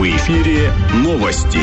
В эфире новости.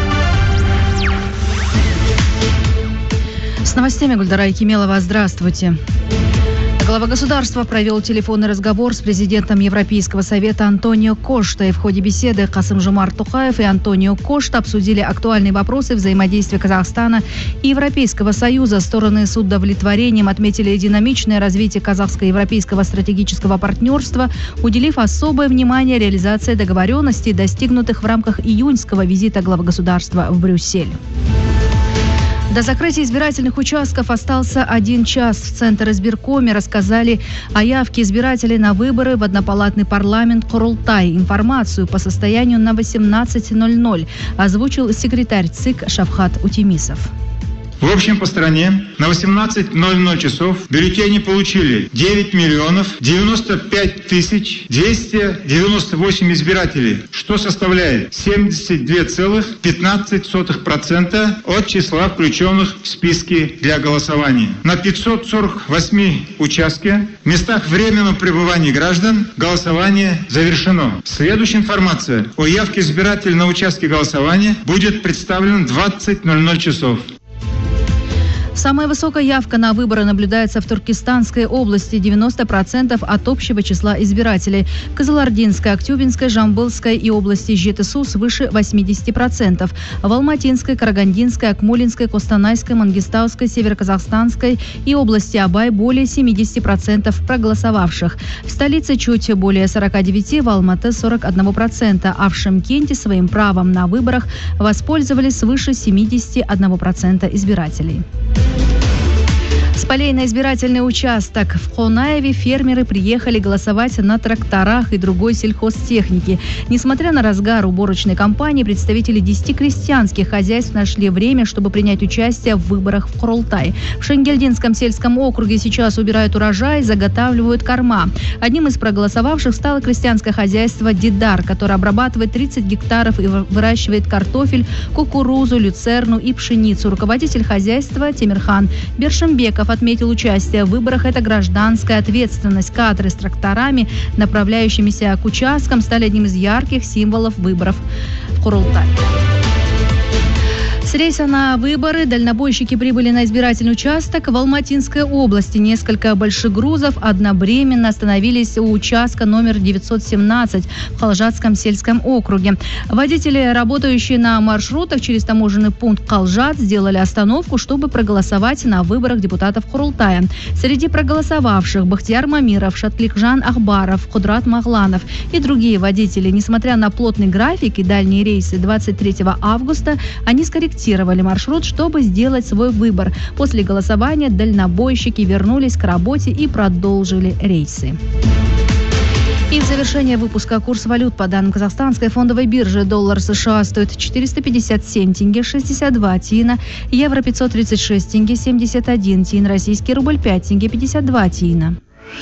С новостями Гульдара Якимелова. Здравствуйте. Глава государства провел телефонный разговор с президентом Европейского совета Антонио Кошта. И в ходе беседы Касым-Жомарт Токаев и Антонио Кошта обсудили актуальные вопросы взаимодействия Казахстана и Европейского Союза. Стороны с удовлетворением отметили динамичное развитие казахско-европейского стратегического партнерства, уделив особое внимание реализации договоренностей, достигнутых в рамках июньского визита главы государства в Брюссель. До закрытия избирательных участков остался 1 час. В Центр избиркоме рассказали о явке избирателей на выборы в однопалатный парламент Курултай. Информацию по состоянию на 18:00 озвучил секретарь ЦИК Шавхат Утемисов. В общем, по стране на 18:00 часов бюллетени получили 9 миллионов 95 тысяч 298 избирателей, что составляет 72,15% от числа включенных в списки для голосования. На 548 участках в местах временного пребывания граждан голосование завершено. Следующая информация о явке избирателей на участке голосования будет представлена в 20:00 часов. Самая высокая явка на выборы наблюдается в Туркестанской области – 90% от общего числа избирателей. В Кызылординской, Актюбинской, Жамбылской и области Жетысу свыше 80%. В Алматинской, Карагандинской, Акмолинской, Костанайской, Мангистауской, Североказахстанской и области Абай более 70% проголосовавших. В столице чуть более 49%, в Алматы 41%, а в Шымкенте своим правом на выборах воспользовались свыше 71% избирателей. С полей на избирательный участок в Хонаеве фермеры приехали голосовать на тракторах и другой сельхозтехнике. Несмотря на разгар уборочной кампании, представители 10 крестьянских хозяйств нашли время, чтобы принять участие в выборах в Курултай. В Шенгельдинском сельском округе сейчас убирают урожай, заготавливают корма. Одним из проголосовавших стало крестьянское хозяйство «Дидар», которое обрабатывает 30 гектаров и выращивает картофель, кукурузу, люцерну и пшеницу. Руководитель хозяйства Темирхан Бершимбеков отметил, участие в выборах – это гражданская ответственность. Кадры с тракторами, направляющимися к участкам, стали одним из ярких символов выборов в Курултай. С рейса на выборы дальнобойщики прибыли на избирательный участок в Алматинской области. Несколько больших грузов одновременно остановились у участка номер 917 в Калжатском сельском округе. Водители, работающие на маршрутах через таможенный пункт Калжат, сделали остановку, чтобы проголосовать на выборах депутатов Курултая. Среди проголосовавших Бахтияр Мамиров, Шатликжан Ахбаров, Кудрат Магланов и другие водители. Несмотря на плотный график и дальние рейсы 23 августа, они скорректировали маршрут, чтобы сделать свой выбор. После голосования дальнобойщики вернулись к работе и продолжили рейсы. И в завершение выпуска курс валют. По данным Казахстанской фондовой биржи, доллар США стоит 457 тенге 62 тиына, евро 536 тенге 71 тиын, российский рубль 5 тенге 52 тиына.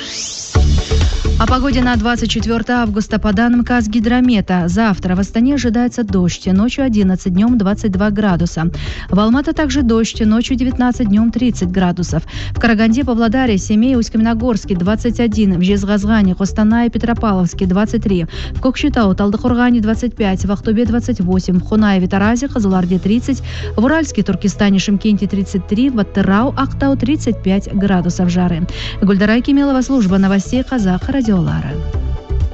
О погоде на 24 августа по данным Казгидромета. Завтра в Астане ожидается дождь. Ночью 11, днем 22 градуса. В Алматы также дождь. Ночью 19, днем 30 градусов. В Караганде, Павлодаре, Семее, Усть-Каменогорске 21. В Жезказгане, Костанае, Петропавловске 23. В Кокшетау, Талдыкургане 25. В Ахтубе 28. В Хунаеве, Таразе, Кызылорде 30. В Уральске, Туркестане, Шымкенте 33. В Аттырау, Актау 35 градусов жары. Гульдара Якимелова, служба новостей Казах радиолары.